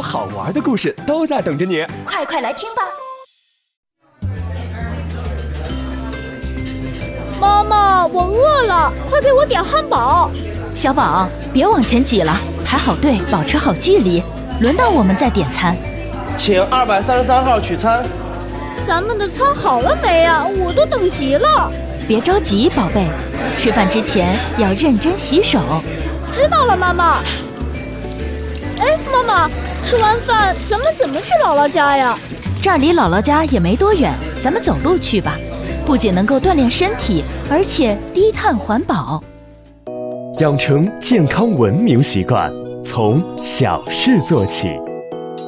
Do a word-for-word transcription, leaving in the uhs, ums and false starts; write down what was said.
好玩的故事都在等着你， 快快来听吧！ 妈妈，我饿了，快给我点汉堡。 小宝，别往前挤了，排好队，保持好距离，轮到我们再点餐。 请二百三十三号取餐。 咱们的餐好了没啊？我都等急了。 别着急，宝贝，吃饭之前要认真洗手。 知道了，妈妈。哎，妈妈，吃完饭咱们怎么去姥姥家呀？ 这儿离姥姥家也没多远，咱们走路去吧。不仅能够锻炼身体，而且低碳环保。 养成健康文明习惯，从小事做起。